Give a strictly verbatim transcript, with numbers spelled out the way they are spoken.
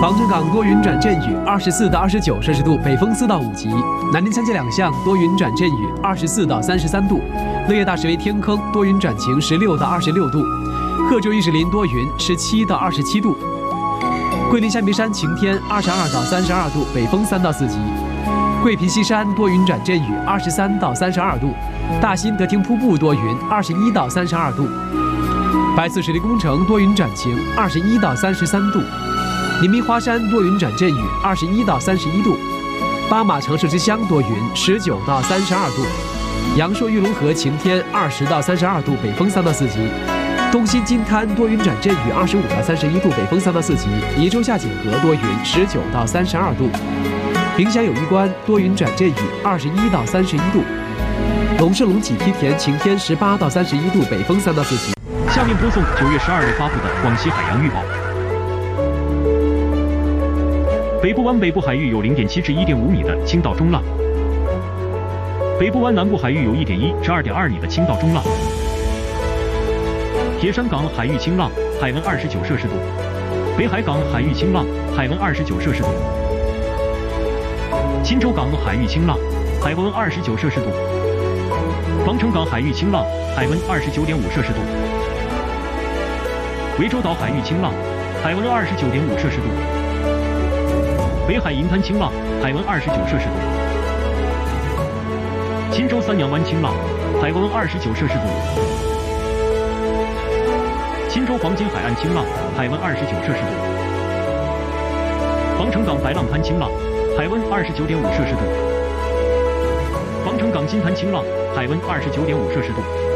防城港多云转阵雨，二十四到二十九摄氏度，北风四到五级。南宁三街两巷多云转阵雨，二十四到三十三度。乐业大石围天坑多云转晴，十六到二十六度。贺州玉石林多云，十七到二十七度。桂林象鼻山晴天，二十二到三十二度，北风三到四级。桂平西山多云转阵雨，二十三到三十二度。大新德廷瀑布多云，二十一到三十二度。白寺水利工程多云转晴，二十一到三十三度。临明华山多云转阵雨，二十一到三十一度。巴马城市之乡多云，十九到三十二度。阳朔玉龙河晴天，二十到三十二度，北风三到四级。东新金滩多云转阵雨，二十五到三十一度，北风三到四级。宜州下锦河多云，十九到三十二度。临湘友谊关多云转阵雨，二十一到三十一度。龙胜龙脊梯田晴天，十八到三十一度，北风三到四级。 下面播送九月十二日发布的广西海洋预报。北部湾北部海域有零点七至一点五米的轻到中浪，北部湾南部海域有一点一至二点二米的轻到中浪。铁山港海域清浪，海温二十九摄氏度；北海港海域清浪，海温二十九摄氏度；钦州港海域清浪，海温二十九摄氏度；防城港海域清浪，海温二十九点五摄氏度；涠洲岛海域清浪，海温二十九点五摄氏度；北海银滩清浪，海温二十九摄氏度；钦州三阳湾清浪，海温二十九摄氏度；钦州黄金海岸清浪，海温二十九摄氏度；防城港白浪滩清浪，海温二十九点五摄氏度；防城港金滩清浪，海温二十九点五摄氏度。